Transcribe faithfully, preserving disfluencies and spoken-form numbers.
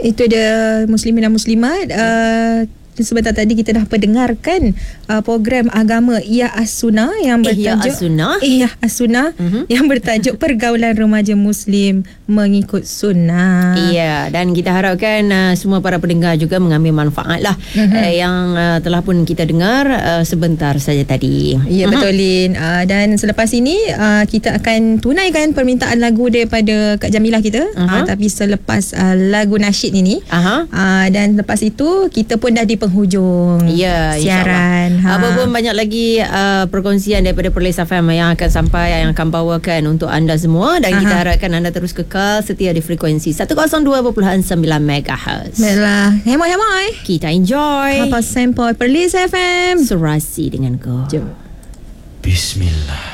Itu dia muslimin dan muslimat. Uh, sebentar tadi kita dah pendengarkan uh, program agama Ihya As-Sunnah yang bertajuk Ihya As-Sunnah Ihya As-Sunnah uh-huh. yang bertajuk Pergaulan Remaja Muslim Mengikut Sunnah. Ya, dan kita harapkan uh, semua para pendengar juga mengambil manfaat lah uh-huh. uh, yang uh, telah pun kita dengar uh, sebentar saja tadi. Ya, uh-huh. betul Lin. Uh, dan selepas ini uh, kita akan tunaikan permintaan lagu daripada Kak Jamilah kita. Uh-huh. Uh, tapi selepas uh, lagu nasyid ini. Uh-huh. Uh, dan lepas itu kita pun dah di penghujung ya, siaran. Ha. Apa pun banyak lagi uh, perkongsian daripada Perlis F M yang akan sampai, yang akan bawakan untuk anda semua, dan Aha. kita harapkan anda terus kekal setia di frekuensi seratus dua perpuluhan sembilan megahertz. Baiklah, hemai-hemai. Kita enjoy. Apa sampel Perlis F M. Serasi dengan Go. Jom. Bismillah.